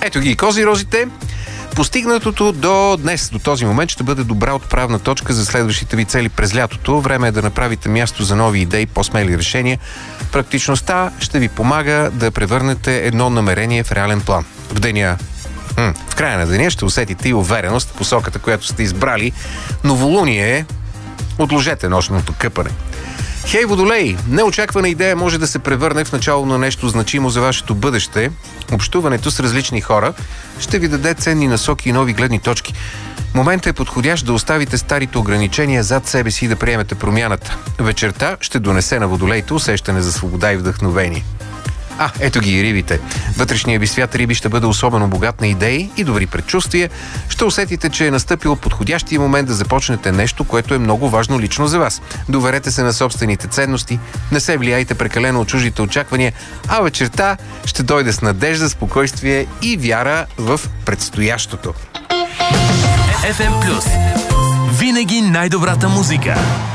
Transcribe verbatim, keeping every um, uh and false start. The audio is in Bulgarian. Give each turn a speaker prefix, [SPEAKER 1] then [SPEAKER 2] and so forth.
[SPEAKER 1] Ето ги и козирозите. Постигнатото до днес, до този момент, ще бъде добра отправна точка за следващите ви цели през лятото. Време е да направите място за нови идеи, по-смели решения. Практичността ще ви помага да превърнете едно намерение в реален план. В деня, м- в края на деня ще усетите и увереност в посоката, която сте избрали. Новолуние е, отложете нощното къпане. Хей, Водолей! Неочаквана идея може да се превърне в начало на нещо значимо за вашето бъдеще. Общуването с различни хора ще ви даде ценни насоки и нови гледни точки. Моментът е подходящ да оставите старите ограничения зад себе си и да приемете промяната. Вечерта ще донесе на Водолейте усещане за свобода и вдъхновение. А, ето ги и рибите. Вътрешният ви свят, риби, ще бъде особено богат на идеи и добри предчувствия. Ще усетите, че е настъпил подходящия момент да започнете нещо, което е много важно лично за вас. Доверете се на собствените ценности, не се влияйте прекалено от чуждите очаквания, а вечерта ще дойде с надежда, спокойствие и вяра в предстоящото.
[SPEAKER 2] еф ем Плюс. Винаги най-добрата музика.